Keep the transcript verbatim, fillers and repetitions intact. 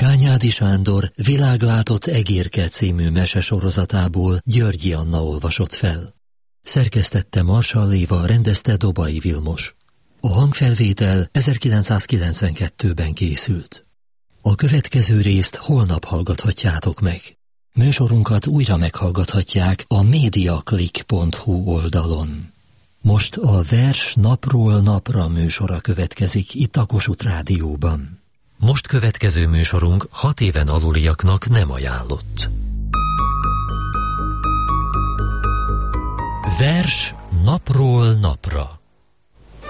Kányádi Sándor Világlátott egérke című mesesorozatából Györgyi Anna olvasott fel. Szerkesztette Marsall Éva, rendezte Dobai Vilmos. A hangfelvétel ezerkilencszázkilencvenkettőben készült. A következő részt holnap hallgathatjátok meg. Műsorunkat újra meghallgathatják a mediaclick pont hu oldalon. Most a Vers napról napra műsora következik itt a Kossuth Rádióban. Most következő műsorunk hat éven aluliaknak nem ajánlott. Vers napról napra.